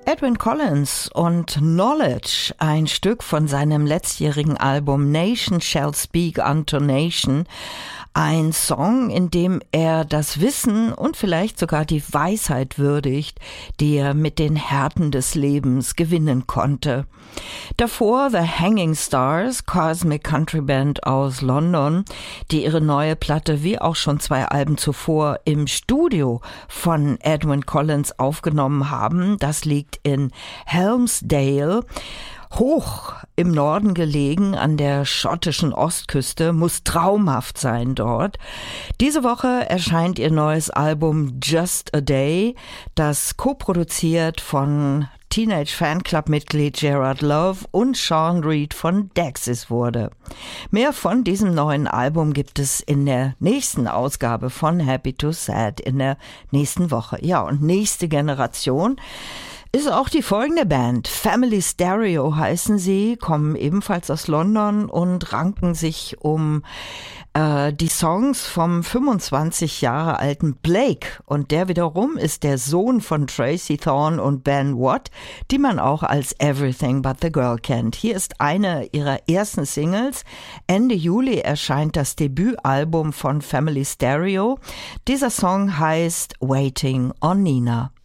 Edwyn Collins und Knowledge, ein Stück von seinem letztjährigen Album Nation Shall Speak Unto Nation. Ein Song, in dem er das Wissen und vielleicht sogar die Weisheit würdigt, die er mit den Härten des Lebens gewinnen konnte. Davor The Hanging Stars, Cosmic Country Band aus London, die ihre neue Platte wie auch schon 2 Alben zuvor im Studio von Edwyn Collins aufgenommen haben. Das liegt in Helmsdale. Hoch im Norden gelegen, an der schottischen Ostküste, muss traumhaft sein dort. Diese Woche erscheint ihr neues Album Just a Day, das co-produziert von Teenage Fanclub-Mitglied Gerard Love und Sean Reed von Dexys wurde. Mehr von diesem neuen Album gibt es in der nächsten Ausgabe von Happy to Sad in der nächsten Woche. Ja, und nächste Generation ist auch die folgende Band. Family Stereo heißen sie, kommen ebenfalls aus London und ranken sich um die Songs vom 25 Jahre alten Blake. Und der wiederum ist der Sohn von Tracy Thorn und Ben Watt, die man auch als Everything But the Girl kennt. Hier ist eine ihrer ersten Singles. Ende Juli erscheint das Debütalbum von Family Stereo. Dieser Song heißt Waiting on Nina.